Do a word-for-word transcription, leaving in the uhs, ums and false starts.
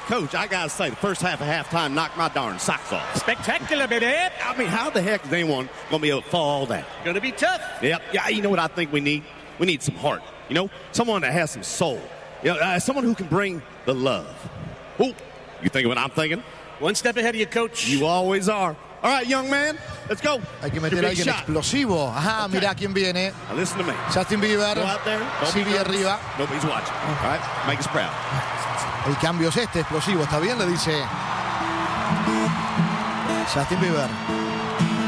Coach, I got to say, the first half of halftime knocked my darn socks off. Spectacular, baby. I mean, how the heck is anyone going to be able to fall that? Going to be tough. Yep. Yeah, you know what I think we need? We need some heart. You know, someone that has some soul. You know, uh, someone who can bring the love. Oh, you thinking what I'm thinking? One step ahead of you, Coach. You always are. All right, young man, let's go. Hay que meter a alguien shot. explosivo. Ajá, Okay. mira quién viene. Now listen to me. Justin Bieber. Go out there. Don't Sigue be nervous. arriba. Nobody's watching. All right? Make us proud. El cambio es este, explosivo. ¿Está bien? Le dice Justin Bieber.